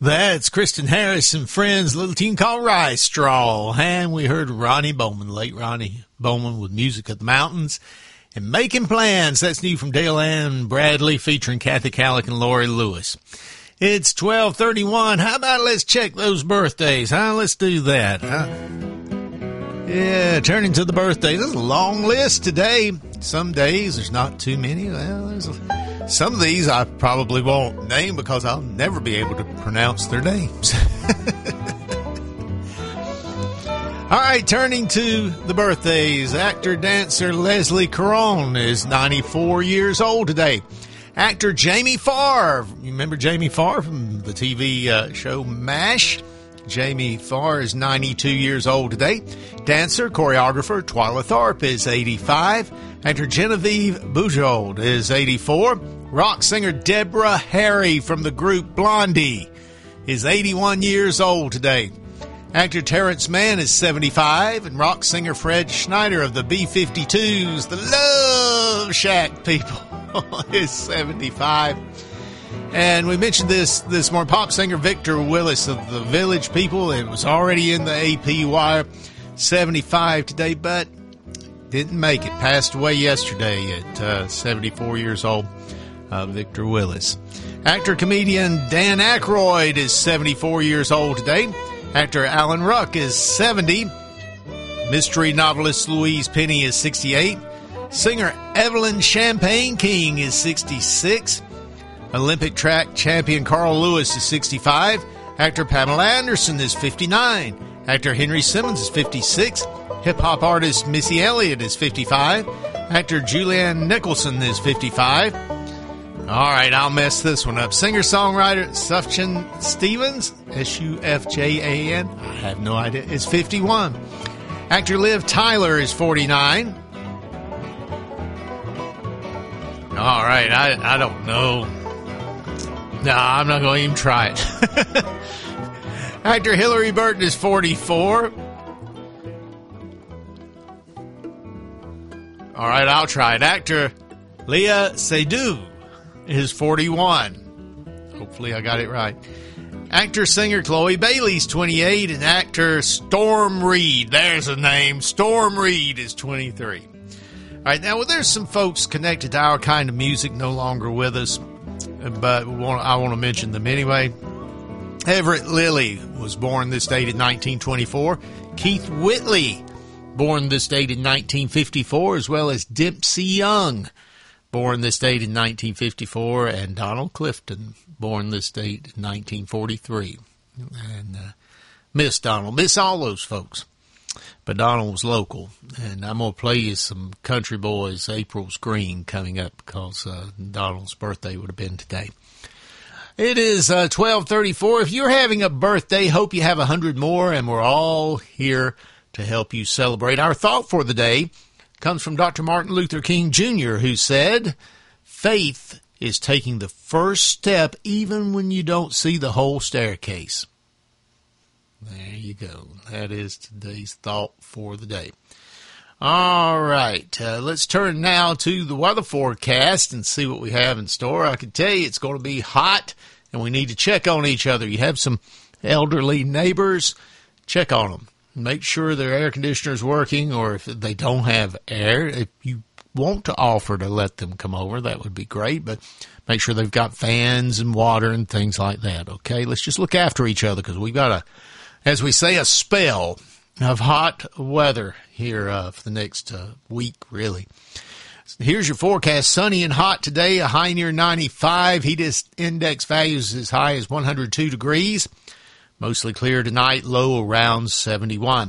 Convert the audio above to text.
That's Kristen Harris and friends, a little tune called Rice Straw. And we heard Ronnie Bowman, late Ronnie Bowman, with Music of the Mountains and Making Plans. That's new from Dale Ann Bradley featuring Kathy Kallick and Lori Lewis. It's 12:31. How about let's check those birthdays, huh? Let's do that, huh? Yeah, turning to the birthdays. There's a long list today. Some days there's not too many. Well, some of these I probably won't name because I'll never be able to pronounce their names. All right, turning to the birthdays. Actor, dancer Leslie Caron is 94 years old today. Actor Jamie Farr. You remember Jamie Farr from the TV show MASH? Jamie Farr is 92 years old today. Dancer, choreographer Twyla Tharp is 85. Actor Genevieve Bujold is 84. Rock singer Deborah Harry from the group Blondie is 81 years old today. Actor Terrence Mann is 75. And rock singer Fred Schneider of the B-52s, the Love Shack people, is 75. And we mentioned this morning, pop singer Victor Willis of the Village People. It was already in the AP wire, 75 today, but didn't make it. Passed away yesterday at 74 years old, Victor Willis. Actor, comedian Dan Aykroyd is 74 years old today. Actor Alan Ruck is 70. Mystery novelist Louise Penny is 68. Singer Evelyn Champagne King is 66. Olympic track champion Carl Lewis is 65. Actor Pamela Anderson is 59. Actor Henry Simmons is 56. Hip-hop artist Missy Elliott is 55. Actor Julianne Nicholson is 55. All right, I'll mess this one up. Singer-songwriter Sufjan Stevens, S-U-F-J-A-N, I have no idea, is 51. Actor Liv Tyler is 49. All right, I don't know. No, I'm not going to even try it. Actor Hillary Burton is 44. All right, I'll try it. Actor Léa Seydoux is 41. Hopefully I got it right. Actor-singer Chloe Bailey's 28. And actor Storm Reed, there's a name, Storm Reed is 23. All right, now, well, there's some folks connected to our kind of music no longer with us, but I want to mention them anyway. Everett Lilly was born this date in 1924. Keith Whitley, born this date in 1954, as well as Dempsey Young, born this date in 1954, and Donald Clifton, born this date in 1943. And miss Donald, miss all those folks. But Donald was local, and I'm going to play you some Country Boys' April's Green coming up because Donald's birthday would have been today. It is 12:34. If you're having a birthday, hope you have 100 more, and we're all here to help you celebrate. Our thought for the day comes from Dr. Martin Luther King Jr., who said, "Faith is taking the first step even when you don't see the whole staircase." There you go. That is today's thought for the day. All right. Let's turn now to the weather forecast and see what we have in store. I can tell you it's going to be hot, and we need to check on each other. You have some elderly neighbors, check on them. Make sure their air conditioner is working, or if they don't have air, if you want to offer to let them come over, that would be great, but make sure they've got fans and water and things like that, okay? Let's just look after each other because we've got as we say, a spell of hot weather here for the next week, really. Here's your forecast. Sunny and hot today, a high near 95. Heat index values as high as 102 degrees. Mostly clear tonight, low around 71.